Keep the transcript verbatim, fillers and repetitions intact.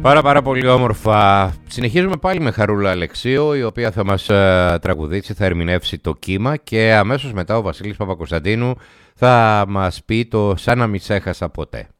Πάρα πάρα πολύ όμορφα. Συνεχίζουμε πάλι με Χαρούλα Αλεξίου, η οποία θα μας ε, τραγουδήσει, θα ερμηνεύσει το κύμα και αμέσως μετά ο Βασίλης Παπακοσταντίνου θα μας πει το «Σαν να μη σ' έχασα ποτέ».